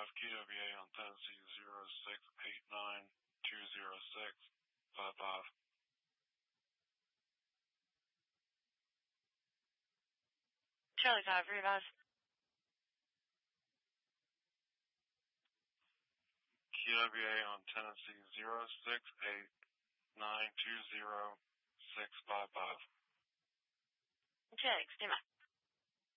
QWA on Tennessee 0689-206-55. Charlie 5, revise. QWA on Tennessee 0689-206-55. Check, stand by.